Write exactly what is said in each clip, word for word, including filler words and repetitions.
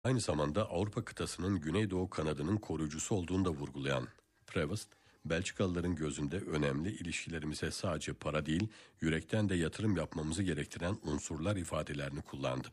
Aynı zamanda Avrupa kıtasının Güneydoğu kanadının koruyucusu olduğunu da vurgulayan Prevost, Belçikalıların gözünde önemli, ilişkilerimize sadece para değil, yürekten de yatırım yapmamızı gerektiren unsurlar ifadelerini kullandı.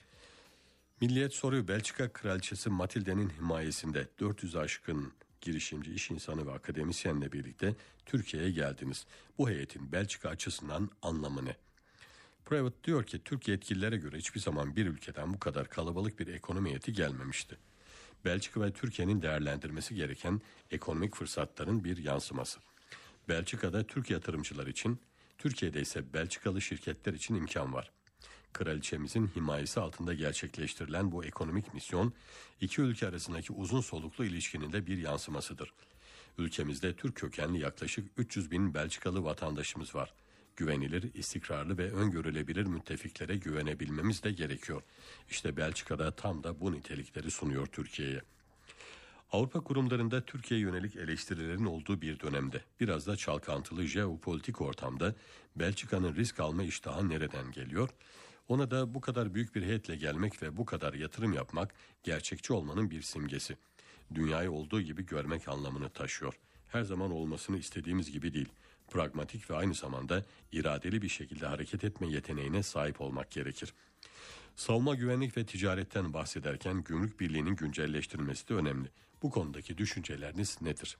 Milliyet soruyor, Belçika Kraliçesi Matilde'nin himayesinde dört yüz aşkın girişimci, iş insanı ve akademisyenle birlikte Türkiye'ye geldiniz. Bu heyetin Belçika açısından anlamı ne? Prevost diyor ki Türkiye yetkililere göre hiçbir zaman bir ülkeden bu kadar kalabalık bir ekonomi heyeti gelmemişti. Belçika ve Türkiye'nin değerlendirmesi gereken ekonomik fırsatların bir yansıması. Belçika'da Türk yatırımcılar için, Türkiye'de ise Belçikalı şirketler için imkan var. Kraliçemizin himayesi altında gerçekleştirilen bu ekonomik misyon, iki ülke arasındaki uzun soluklu ilişkinin de bir yansımasıdır. Ülkemizde Türk kökenli yaklaşık üç yüz bin Belçikalı vatandaşımız var. Güvenilir, istikrarlı ve öngörülebilir müttefiklere güvenebilmemiz de gerekiyor. İşte Belçika'da tam da bu nitelikleri sunuyor Türkiye'ye. Avrupa kurumlarında Türkiye'ye yönelik eleştirilerin olduğu bir dönemde, biraz da çalkantılı jeopolitik ortamda Belçika'nın risk alma iştahı nereden geliyor? Ona da bu kadar büyük bir heyetle gelmek ve bu kadar yatırım yapmak gerçekçi olmanın bir simgesi. Dünyayı olduğu gibi görmek anlamını taşıyor. Her zaman olmasını istediğimiz gibi değil. Pragmatik ve aynı zamanda iradeli bir şekilde hareket etme yeteneğine sahip olmak gerekir. Savunma, güvenlik ve ticaretten bahsederken gümrük birliğinin güncelleştirilmesi de önemli. Bu konudaki düşünceleriniz nedir?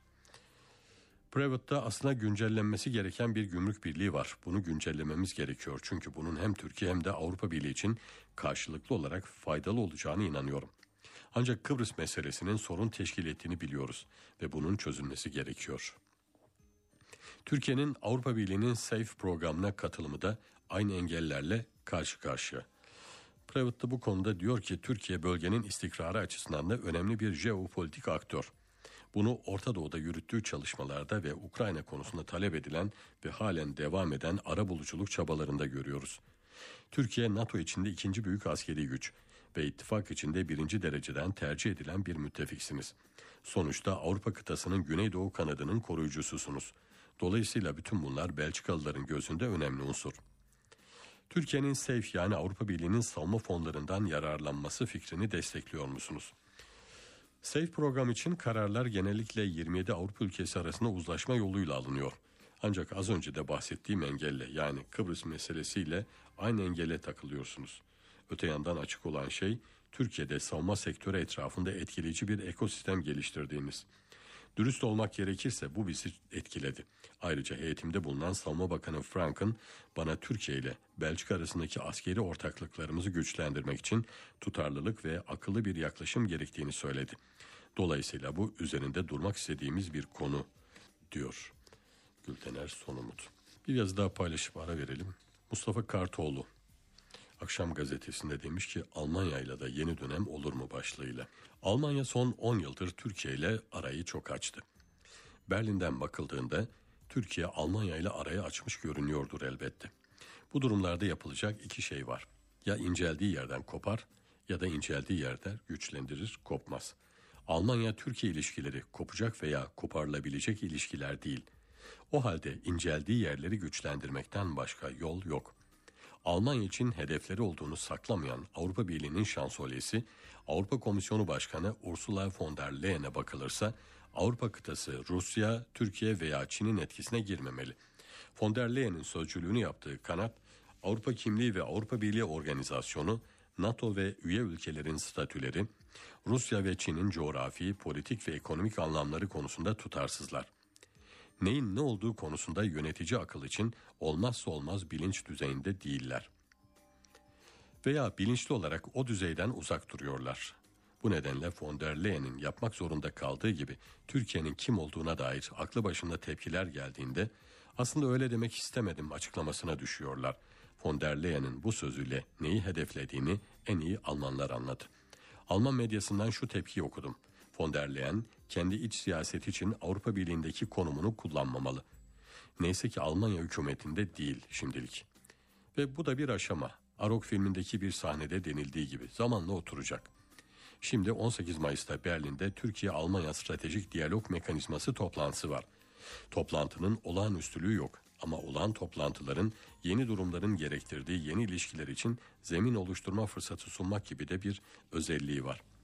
Prevost'ta aslında güncellenmesi gereken bir gümrük birliği var. Bunu güncellememiz gerekiyor. Çünkü bunun hem Türkiye hem de Avrupa Birliği için karşılıklı olarak faydalı olacağına inanıyorum. Ancak Kıbrıs meselesinin sorun teşkil ettiğini biliyoruz ve bunun çözülmesi gerekiyor. Türkiye'nin Avrupa Birliği'nin SAFE programına katılımı da aynı engellerle karşı karşıya. Prevost da bu konuda diyor ki Türkiye bölgenin istikrarı açısından da önemli bir jeopolitik aktör. Bunu Orta Doğu'da yürüttüğü çalışmalarda ve Ukrayna konusunda talep edilen ve halen devam eden arabuluculuk çabalarında görüyoruz. Türkiye NATO içinde ikinci büyük askeri güç ve ittifak içinde birinci dereceden tercih edilen bir müttefiksiniz. Sonuçta Avrupa kıtasının Güneydoğu kanadının koruyucususunuz. Dolayısıyla bütün bunlar Belçikalıların gözünde önemli unsur. Türkiye'nin SAFE yani Avrupa Birliği'nin savunma fonlarından yararlanması fikrini destekliyor musunuz? SAFE program için kararlar genellikle yirmi yedi Avrupa ülkesi arasında uzlaşma yoluyla alınıyor. Ancak az önce de bahsettiğim engelle yani Kıbrıs meselesiyle aynı engele takılıyorsunuz. Öte yandan açık olan şey Türkiye'de savunma sektörü etrafında etkileyici bir ekosistem geliştirdiğiniz. Dürüst olmak gerekirse bu bizi etkiledi. Ayrıca heyetimde bulunan Savunma Bakanı Frank'ın bana Türkiye ile Belçika arasındaki askeri ortaklıklarımızı güçlendirmek için tutarlılık ve akıllı bir yaklaşım gerektiğini söyledi. Dolayısıyla bu üzerinde durmak istediğimiz bir konu diyor Gültener Sonumut. Bir yazı daha paylaşıp ara verelim. Mustafa Kartoğlu Akşam gazetesinde demiş ki Almanya ile de yeni dönem olur mu başlığıyla. Almanya son on yıldır Türkiye ile arayı çok açtı. Berlin'den bakıldığında Türkiye Almanya ile arayı açmış görünüyordur elbette. Bu durumlarda yapılacak iki şey var. Ya inceldiği yerden kopar ya da inceldiği yerden güçlendirir, kopmaz. Almanya-Türkiye ilişkileri kopacak veya koparılabilecek ilişkiler değil. O halde inceldiği yerleri güçlendirmekten başka yol yok. Almanya için hedefleri olduğunu saklamayan Avrupa Birliği'nin şansölyesi Avrupa Komisyonu Başkanı Ursula von der Leyen'e bakılırsa Avrupa kıtası Rusya, Türkiye veya Çin'in etkisine girmemeli. Von der Leyen'in sözcülüğünü yaptığı kanat Avrupa Kimliği ve Avrupa Birliği Organizasyonu, NATO ve üye ülkelerin statüleri, Rusya ve Çin'in coğrafi, politik ve ekonomik anlamları konusunda tutarsızlar. Neyin ne olduğu konusunda yönetici akıl için olmazsa olmaz bilinç düzeyinde değiller. Veya bilinçli olarak o düzeyden uzak duruyorlar. Bu nedenle von der Leyen'in yapmak zorunda kaldığı gibi Türkiye'nin kim olduğuna dair aklı başında tepkiler geldiğinde aslında öyle demek istemedim açıklamasına düşüyorlar. Von der Leyen'in bu sözüyle neyi hedeflediğini en iyi Almanlar anladı. Alman medyasından şu tepkiyi okudum. Von der Leyen kendi iç siyaseti için Avrupa Birliği'ndeki konumunu kullanmamalı. Neyse ki Almanya hükümetinde değil şimdilik. Ve bu da bir aşama. Arok filmindeki bir sahnede denildiği gibi zamanla oturacak. Şimdi on sekiz Mayıs'ta Berlin'de Türkiye-Almanya Stratejik Diyalog Mekanizması toplantısı var. Toplantının olağanüstülüğü yok ama olağan toplantıların yeni durumların gerektirdiği yeni ilişkiler için zemin oluşturma fırsatı sunmak gibi de bir özelliği var.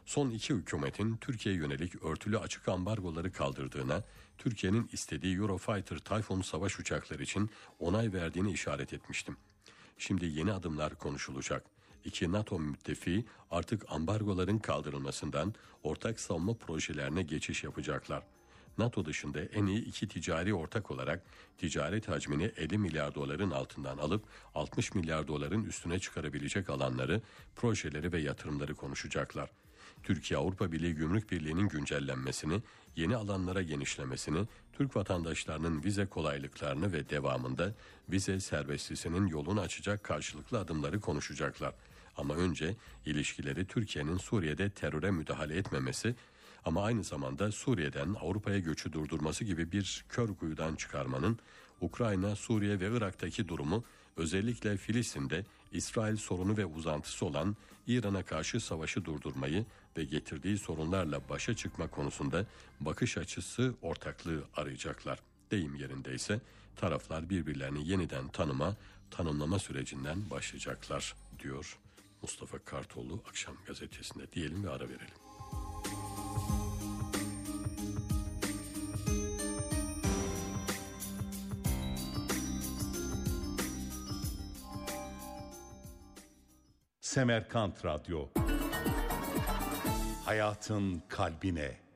son iki hükümetin Türkiye'ye yönelik örtülü açık ambargoları kaldırdığına, Türkiye'nin istediği Eurofighter Typhoon savaş uçakları için onay verdiğini işaret etmiştim. Şimdi yeni adımlar konuşulacak. İki NATO müttefiği artık ambargoların kaldırılmasından ortak savunma projelerine geçiş yapacaklar. NATO dışında en iyi iki ticari ortak olarak ticaret hacmini elli milyar doların altından alıp altmış milyar doların üstüne çıkarabilecek alanları, projeleri ve yatırımları konuşacaklar. Türkiye-Avrupa Birliği Gümrük Birliği'nin güncellenmesini, yeni alanlara genişlemesini, Türk vatandaşlarının vize kolaylıklarını ve devamında vize serbestlisinin yolunu açacak karşılıklı adımları konuşacaklar. Ama önce ilişkileri Türkiye'nin Suriye'de teröre müdahale etmemesi, ama aynı zamanda Suriye'den Avrupa'ya göçü durdurması gibi bir kör kuyudan çıkarmanın, Ukrayna, Suriye ve Irak'taki durumu, özellikle Filistin'de İsrail sorunu ve uzantısı olan İran'a karşı savaşı durdurmayı ve getirdiği sorunlarla başa çıkma konusunda bakış açısı ortaklığı arayacaklar. Deyim yerindeyse taraflar birbirlerini yeniden tanıma, tanımlama sürecinden başlayacaklar diyor Mustafa Kartoğlu Akşam Gazetesi'nde. Diyelim ve ara verelim. Semerkant Radyo. Hayatın kalbine.